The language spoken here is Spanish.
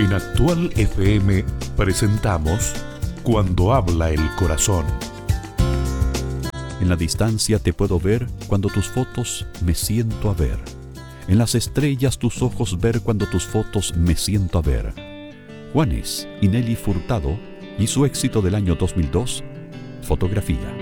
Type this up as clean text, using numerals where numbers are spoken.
En Actual FM presentamos Cuando habla el corazón. En la distancia te puedo ver cuando tus fotos me siento a ver. En las estrellas tus ojos ver cuando tus fotos me siento a ver. Juanes y Nelly Furtado y su éxito del año 2002, Fotografía.